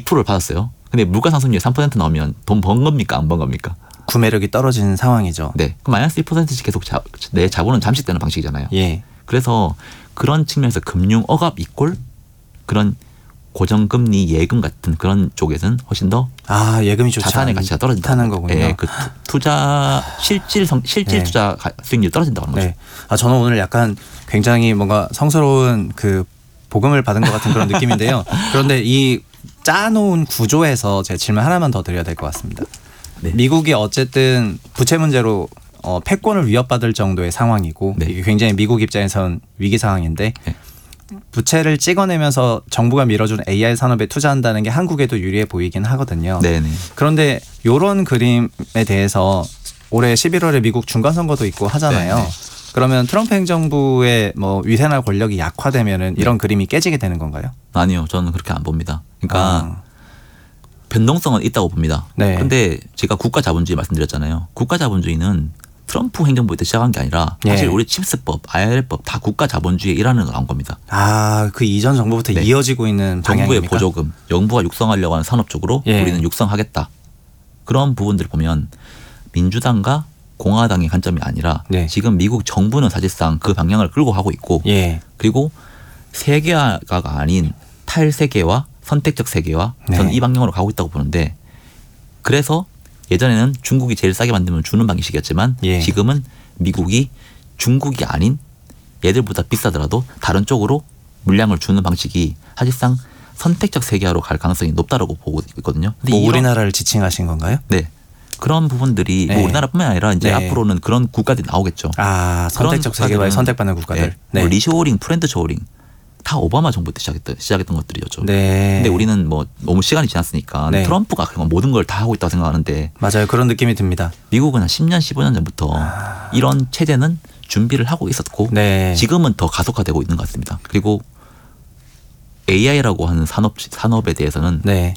2%를 받았어요. 근데 물가 상승률이 3% 나오면 돈 번 겁니까? 안 번 겁니까? 구매력이 떨어지는 상황이죠. 네. 그럼 마이너스 1%씩 계속 내 자본은 잠식되는 방식이잖아요. 예. 그래서 그런 측면에서 금융 억압 이꼴 그런 고정금리 예금 같은 그런 쪽에서는 훨씬 더 예금이 좋지 자산의 가치가 떨어진다는 거군요. 예, 그 투자 실질 네. 투자 수익률이 떨어진다는 거죠. 네. 저는 오늘 약간 굉장히 뭔가 성스러운 그 복음을 받은 것 같은 그런 느낌인데요. 그런데 이 짜놓은 구조에서 제 질문 하나만 더 드려야 될 것 같습니다. 네. 미국이 어쨌든 부채 문제로 패권을 위협받을 정도의 상황이고 네. 이게 굉장히 미국 입장에선 위기 상황인데 네. 부채를 찍어내면서 정부가 밀어준 AI 산업에 투자한다는 게 한국에도 유리해 보이긴 하거든요. 네네. 그런데 이런 그림에 대해서 올해 11월에 미국 중간선거도 있고 하잖아요. 네네. 그러면 트럼프 행정부의 뭐 위세나 권력이 약화되면은 이런 그림이 깨지게 되는 건가요? 아니요, 저는 그렇게 안 봅니다. 그러니까 변동성은 있다고 봅니다. 네. 근데 제가 국가 자본주의 말씀드렸잖아요. 국가 자본주의는 트럼프 행정부 때 시작한 게 아니라 사실 예. 우리 칩스법, IR법 다 국가 자본주의의 일환으로 나온 겁니다. 그 이전 정부부터 네. 이어지고 있는 정부의 방향입니까? 보조금, 정부가 육성하려고 하는 산업 쪽으로 예. 우리는 육성하겠다. 그런 부분들을 보면 민주당과 공화당의 관점이 아니라 네. 지금 미국 정부는 사실상 그 방향을 끌고 가고 있고 예. 그리고 세계화가 아닌 탈세계화, 선택적 세계화 네. 저는 이 방향으로 가고 있다고 보는데 그래서 예전에는 중국이 제일 싸게 만들면 주는 방식이었지만 예. 지금은 미국이 중국이 아닌 얘들보다 비싸더라도 다른 쪽으로 물량을 주는 방식이 사실상 선택적 세계화로 갈 가능성이 높다라고 보고 있거든요. 근데 뭐 이런- 우리나라를 지칭하신 건가요? 네. 그런 부분들이 네. 뭐 우리나라뿐만 아니라 이제 네. 앞으로는 그런 국가들이 나오겠죠. 선택적 그런 세계화에 국가들은- 선택받는 국가들. 네. 뭐 리쇼어링, 프렌드쇼어링 다 오바마 정부 때 시작했던 것들이었죠. 네. 근데 우리는 뭐 너무 시간이 지났으니까 네. 트럼프가 그냥 모든 걸 다 하고 있다고 생각하는데 맞아요. 그런 느낌이 듭니다. 미국은 한 10년, 15년 전부터 이런 체제는 준비를 하고 있었고 네. 지금은 더 가속화되고 있는 것 같습니다. 그리고 AI라고 하는 산업에 대해서는 네.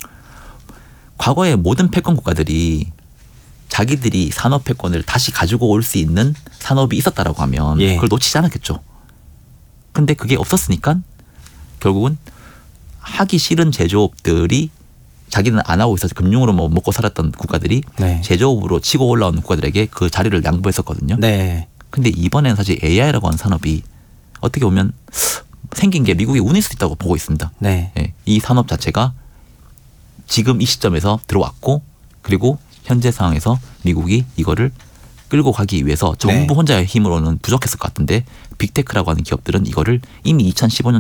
과거의 모든 패권 국가들이 자기들이 산업 패권을 다시 가지고 올 수 있는 산업이 있었다라고 하면 예. 그걸 놓치지 않았겠죠. 근데 그게 없었으니까 결국은 하기 싫은 제조업들이 자기는 안 하고 있어서 금융으로 뭐 먹고 살았던 국가들이 네. 제조업으로 치고 올라오는 국가들에게 그 자리를 양보했었거든요. 네. 근데 이번에는 사실 AI라고 하는 산업이 어떻게 보면 생긴 게 미국의 운일 수도 있다고 보고 있습니다. 네. 예, 이 산업 자체가 지금 이 시점에서 들어왔고 그리고 현재 상황에서 미국이 이거를 끌고 가기 위해서 정부 네. 혼자의 힘으로는 부족했을 것 같은데 빅테크라고 하는 기업들은 이거를 이미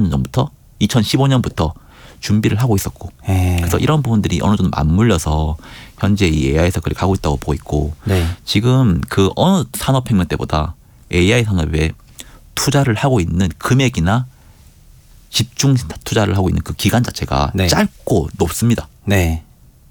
2015년부터 준비를 하고 있었고 네. 그래서 이런 부분들이 어느 정도 맞물려서 현재 이 AI 사클이 가고 있다고 보고 있고 네. 지금 그 어느 산업혁명 때보다 AI 산업에 투자를 하고 있는 금액이나 집중 투자를 하고 있는 그 기간 자체가 네. 짧고 높습니다. 네.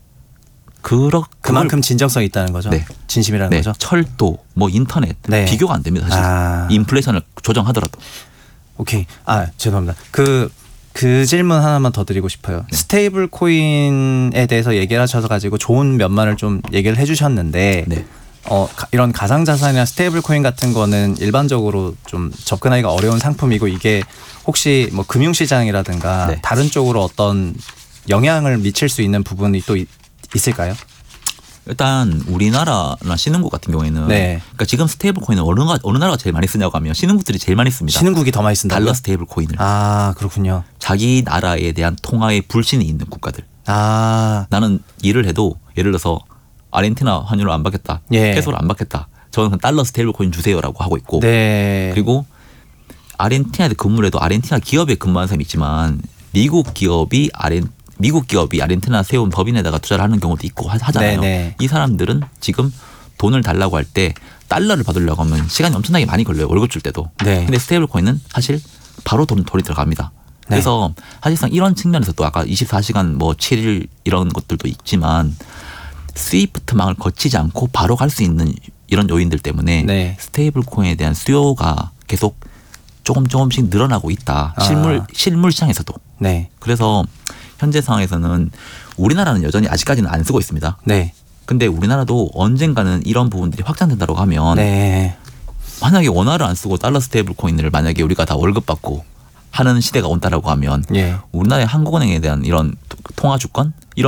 그만큼 진정성이 있다는 거죠. 네. 진심이라는 네, 거죠. 철도, 뭐 인터넷 네. 비교가 안 됩니다. 사실 인플레이션을 조정하더라도. 오케이. 죄송합니다. 그 질문 하나만 더 드리고 싶어요. 네. 스테이블 코인에 대해서 얘기를 하셔서 가지고 좋은 면만을 좀 얘기를 해주셨는데 네. 이런 가상자산이나 스테이블 코인 같은 거는 일반적으로 좀 접근하기가 어려운 상품이고 이게 혹시 뭐 금융시장이라든가 네. 다른 쪽으로 어떤 영향을 미칠 수 있는 부분이 또 있을까요? 일단 우리나라나 신흥국 같은 경우에는 네. 그러니까 지금 스테이블 코인은 어느 나라가 제일 많이 쓰냐고 하면 신흥국들이 제일 많이 씁니다. 신흥국이 더 많이 쓴다고요? 달러 스테이블 코인을. 그렇군요. 자기 나라에 대한 통화에 불신이 있는 국가들. 나는 일을 해도 예를 들어서 아르헨티나 환율을 안 받겠다. 예. 페소를 안 받겠다. 저는 달러 스테이블 코인 주세요라고 하고 있고. 네. 그리고 아르헨티나에 근무를 해도 아르헨티나 기업에 근무하는 사람이 있지만 미국 기업이 아르헨티나 세운 법인에다가 투자를 하는 경우도 있고 하잖아요. 네네. 이 사람들은 지금 돈을 달라고 할 때 달러를 받으려고 하면 시간이 엄청나게 많이 걸려요. 월급 줄 때도. 네. 근데 스테이블 코인은 사실 바로 돈이 들어갑니다. 네. 그래서 사실상 이런 측면에서 또 아까 24시간 뭐 7일 이런 것들도 있지만 스위프트망을 거치지 않고 바로 갈 수 있는 이런 요인들 때문에 네. 스테이블 코인에 대한 수요가 계속 조금씩 늘어나고 있다. 실물 시장에서도. 네. 그래서 현재 상황에서는 우리나라는 여전히 아직까지는 안 쓰고 있습니다. 네. 근데 우리나라도 언젠가는 이런 부분들이 확장된다고 하면 네. 만약에 원화를 안 쓰고 달러 스테이블 코인을 만약에 우리가 다 월급 받고 하는 시대가 온다라고 하면 예. 우리나라의 한국은행에 대한 이런 통화 주권